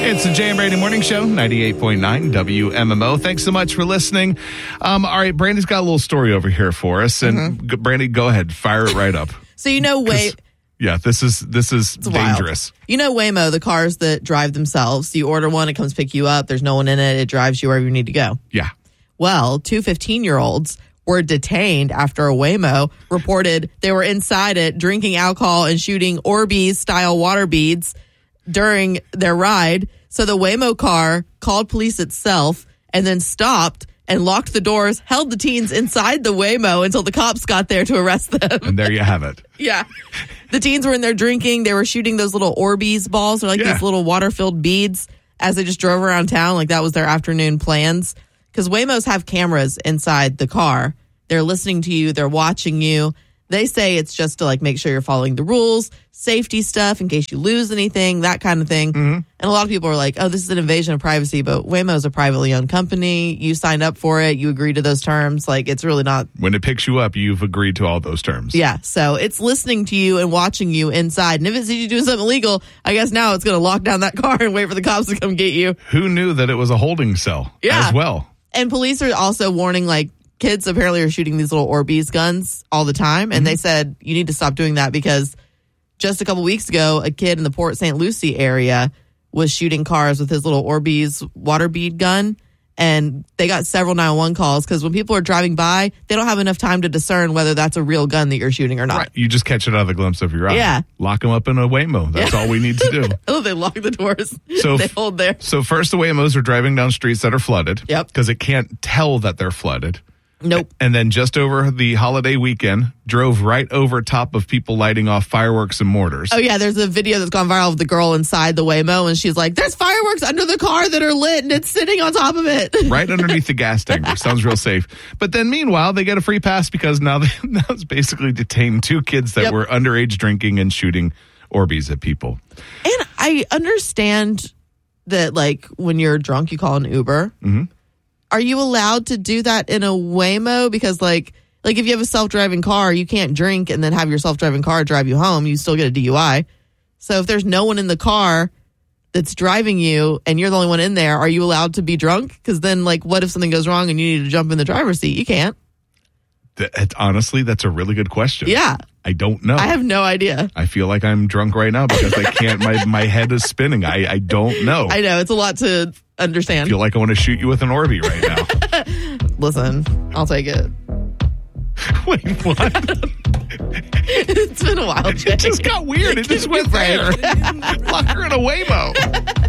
It's the Jay and Brandy Morning Show, 98.9 WMMO. Thanks so much for listening. All right, Brandy's got a little story over here for us. And Brandy, go ahead. Fire it right up. So you know Yeah, this is dangerous. Wild. You know Waymo, the cars that drive themselves. You order one, it comes pick you up. There's no one in it. It drives you wherever you need to go. Yeah. Well, two 15-year-olds were detained after a Waymo reported they were inside it drinking alcohol and shooting Orbeez-style water beads during their ride. So the Waymo car called police itself and then stopped and locked the doors, held the teens inside the Waymo until the cops got there to arrest them. And there you have it. Yeah. The teens were in there drinking. They were shooting those little Orbeez balls. They're like these little water-filled beads as they just drove around town. Like that was their afternoon plans. Because Waymos have cameras inside the car. They're listening to you. They're watching you. They say it's just to like make sure you're following the rules, safety stuff in case you lose anything, that kind of thing. And a lot of people are like, oh, this is an invasion of privacy, but Waymo is a privately owned company. You signed up for it. You agree to those terms. Like it's really not. When it picks you up, you've agreed to all those terms. Yeah. So it's listening to you and watching you inside. And if it sees you doing something illegal, I guess now it's going to lock down that car and wait for the cops to come get you. Who knew that it was a holding cell as well? And police are also warning, like, kids apparently are shooting these little Orbeez guns all the time. And they said, you need to stop doing that because just a couple weeks ago, a kid in the Port St. Lucie area was shooting cars with his little Orbeez water bead gun. And they got several 911 calls because when people are driving by, they don't have enough time to discern whether that's a real gun that you're shooting or not. Right. You just catch it out of the glimpse of your eye. Yeah. Lock them up in a Waymo. That's all we need to do. Oh, they lock the doors. So they hold there. So first the Waymos are driving down streets that are flooded. Yep. Because it can't tell that they're flooded. Nope. And then just over the holiday weekend, drove right over top of people lighting off fireworks and mortars. Oh, yeah. There's a video that's gone viral of the girl inside the Waymo, and she's like, there's fireworks under the car that are lit, and it's sitting on top of it. Right underneath the gas tanker. Sounds real safe. But then meanwhile, they get a free pass because now it's basically detained two kids that were underage drinking and shooting Orbeez at people. And I understand that, like, when you're drunk, you call an Uber. Mm-hmm. Are you allowed to do that in a Waymo? Because, like if you have a self-driving car, you can't drink and then have your self-driving car drive you home. You still get a DUI. So if there's no one in the car that's driving you and you're the only one in there, are you allowed to be drunk? Because then, like, what if something goes wrong and you need to jump in the driver's seat? You can't. Honestly, that's a really good question. Yeah. I don't know. I have no idea. I feel like I'm drunk right now because I can't. My head is spinning. I don't know. I know. It's a lot to understand. I feel like I want to shoot you with an Orby right now. Listen, I'll take it. Wait, what? It's been a while, Jay. It just got weird. It just went there. Lock her in a Waymo.